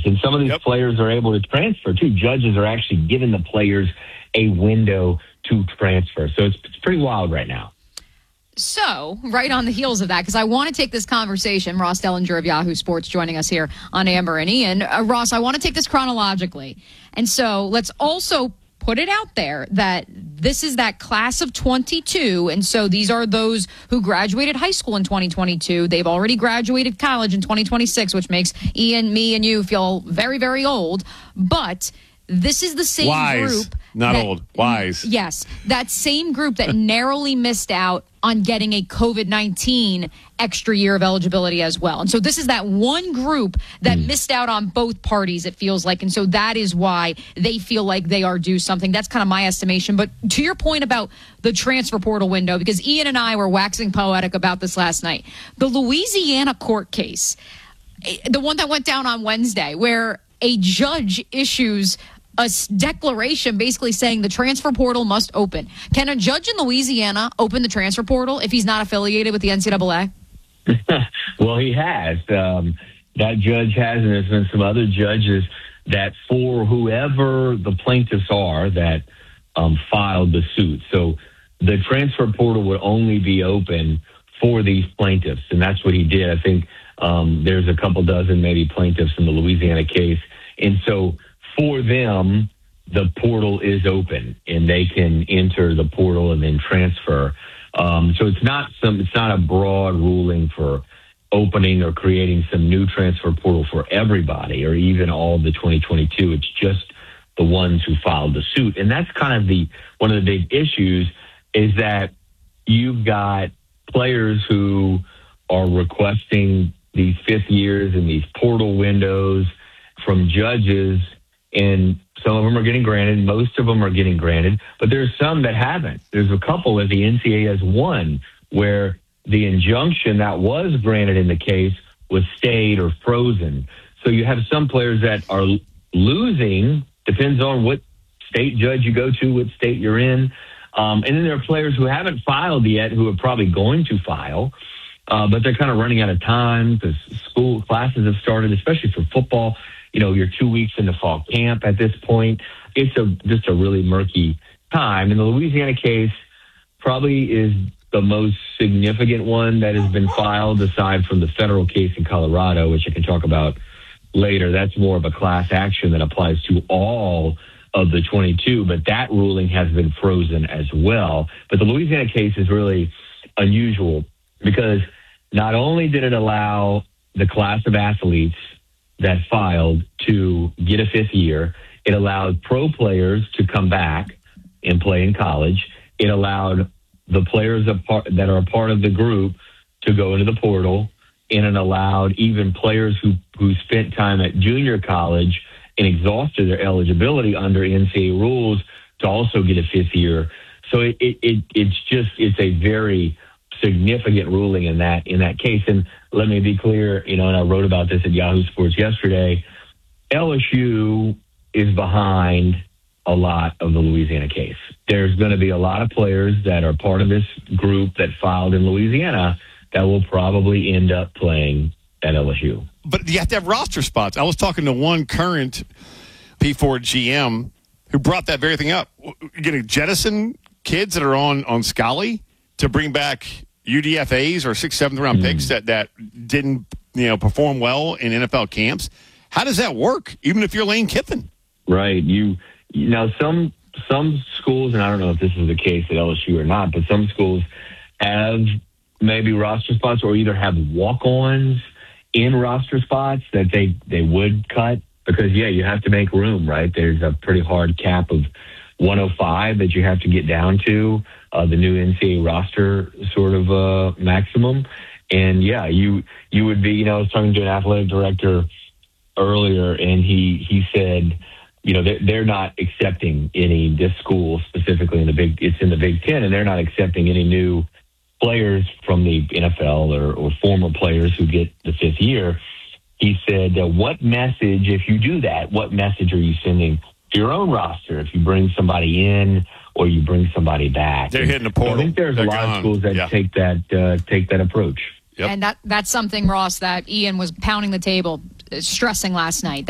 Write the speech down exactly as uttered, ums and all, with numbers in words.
And some of these yep. players are able to transfer, too. Judges are actually giving the players a window to transfer. So it's, it's pretty wild right now. So, right on the heels of that, because I want to take this conversation, Ross Dellinger of Yahoo Sports joining us here on Amber and Ian. Uh, Ross, I want to take this chronologically. And so let's also put it out there that this is that class of twenty-two. And so these are those who graduated high school in twenty twenty-two. They've already graduated college in twenty twenty-six, which makes Ian, me, and you feel very, very old. But this is the same Wise. group. Not that, old. Wise. Yes. That same group that narrowly missed out on getting a COVID nineteen extra year of eligibility as well. And so this is that one group that mm. missed out on both parties, it feels like. And so that is why they feel like they are due something. That's kind of my estimation. But to your point about the transfer portal window, because Ian and I were waxing poetic about this last night, the Louisiana court case, the one that went down on Wednesday, where a judge issues a declaration basically saying the transfer portal must open. Can a judge in Louisiana open the transfer portal if he's not affiliated with the N C double A? Well, he has. Um, that judge has, and there's been some other judges that for whoever the plaintiffs are that um, filed the suit. So the transfer portal would only be open for these plaintiffs, and that's what he did. I think um, there's a couple dozen maybe plaintiffs in the Louisiana case. And so for them, the portal is open and they can enter the portal and then transfer. Um, so it's not some, it's not a broad ruling for opening or creating some new transfer portal for everybody or even all of the twenty twenty-two. It's just the ones who filed the suit. And that's kind of the, one of the big issues is that you've got players who are requesting these fifth years and these portal windows from judges, and some of them are getting granted. Most of them are getting granted, but there's some that haven't. There's a couple that the N C A A has won where the injunction that was granted in the case was stayed or frozen. So you have some players that are losing, depends on what state judge you go to, what state you're in. Um, and then there are players who haven't filed yet who are probably going to file, uh, but they're kind of running out of time because school classes have started, especially for football. You know, you're two weeks into fall camp at this point. It's a just a really murky time. And the Louisiana case probably is the most significant one that has been filed aside from the federal case in Colorado, which I can talk about later. That's more of a class action that applies to all of the twenty-two, but that ruling has been frozen as well. But the Louisiana case is really unusual because not only did it allow the class of athletes that filed to get a fifth year, it allowed pro players to come back and play in college. It allowed the players that are a part of the group to go into the portal, and it allowed even players who, who spent time at junior college and exhausted their eligibility under N C A A rules to also get a fifth year. So it, it, it it's just, it's a very significant ruling in that, in that case. And let me be clear, you know, and I wrote about this at Yahoo Sports yesterday, L S U is behind a lot of the Louisiana case. There's going to be a lot of players that are part of this group that filed in Louisiana that will probably end up playing at L S U. But you have to have roster spots. I was talking to one current P four G M who brought that very thing up. You're going to jettison kids that are on, on Scully to bring back U D F As or sixth, seventh round mm. picks that, that didn't, you know, perform well in N F L camps. How does that work, even if you're Lane Kiffin? Right. You, you know, some some schools, and I don't know if this is the case at L S U or not, but some schools have maybe roster spots or either have walk-ons in roster spots that they, they would cut because, yeah, you have to make room, right? There's a pretty hard cap of one oh five that you have to get down to, uh, the new N C A A roster sort of uh, maximum. And, yeah, you you would be, you know, I was talking to an athletic director earlier, and he, he said, you know, they're, they're not accepting any, this school specifically in the Big, it's in the Big Ten, and they're not accepting any new players from the N F L or, or former players who get the fifth year. He said, uh, what message, if you do that, what message are you sending to your own roster if you bring somebody in or you bring somebody back? They're hitting the portal. So I think there's They're a lot gone. of schools that yeah. take that uh, take that approach. Yep. And that that's something, Ross, that Ian was pounding the table, stressing last night.